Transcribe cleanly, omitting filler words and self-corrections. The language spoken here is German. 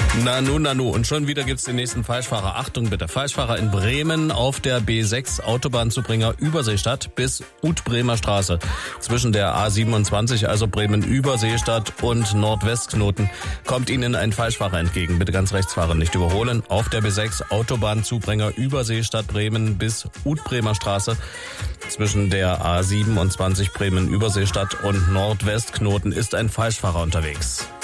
Nanu. Und schon wieder gibt's den nächsten Falschfahrer. Achtung bitte. Falschfahrer in Bremen auf der B6 Autobahnzubringer Überseestadt bis Utbremer Straße. Zwischen der A27, also Bremen-Überseestadt und Nordwestknoten, kommt Ihnen ein Falschfahrer entgegen. Bitte ganz rechts fahren, nicht überholen. Auf der B6 Autobahnzubringer Überseestadt Bremen bis Utbremer Straße. Zwischen der A27 Bremen-Überseestadt und Nordwestknoten ist ein Falschfahrer unterwegs.